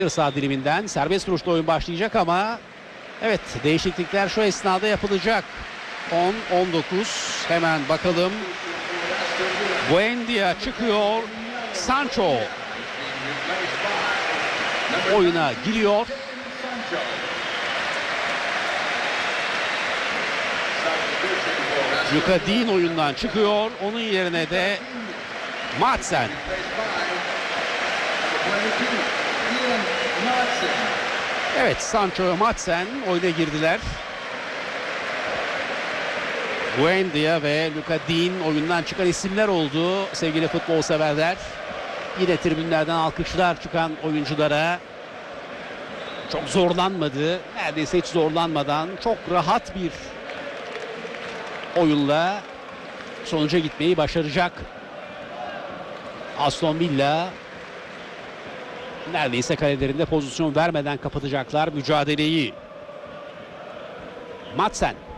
Sağ diliminden serbest vuruşla oyun başlayacak ama evet, değişiklikler şu esnada yapılacak. 10-19 hemen bakalım. Buendia çıkıyor. Sancho oyuna giriyor. Luka Dean oyundan çıkıyor. Onun yerine de Madsen. Evet, Sancho ve Madsen oyuna girdiler. Buendia ve Luka Dean oyundan çıkan isimler oldu sevgili futbol severler. Yine tribünlerden alkışlar çıkan oyunculara. Çok zorlanmadı. Neredeyse hiç zorlanmadan çok rahat bir oyunla sonuca gitmeyi başaracak. Aston Villa neredeyse kalelerinde pozisyon vermeden kapatacaklar mücadeleyi. Madsen.